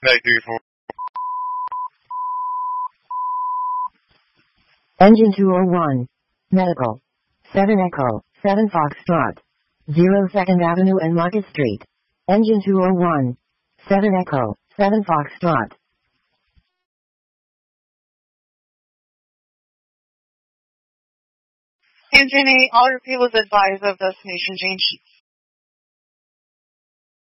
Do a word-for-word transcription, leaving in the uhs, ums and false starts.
nine three four. Engine two oh one. Medical. seven Echo, seven Foxtrot. zero second Avenue and Market Street. Engine two oh one. seven Echo, seven Foxtrot. Engine eight, all repeat was advised of destination change.